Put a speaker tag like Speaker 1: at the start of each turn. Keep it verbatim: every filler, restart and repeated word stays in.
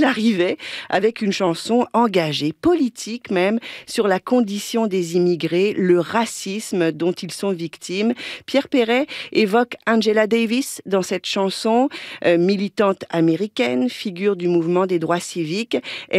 Speaker 1: il arrivait avec une chanson engagée, politique même, sur la condition des immigrés, le racisme dont ils sont victimes. Pierre Perret évoque Angela Davis dans cette chanson, euh, militante américaine, figure du mouvement des droits civiques.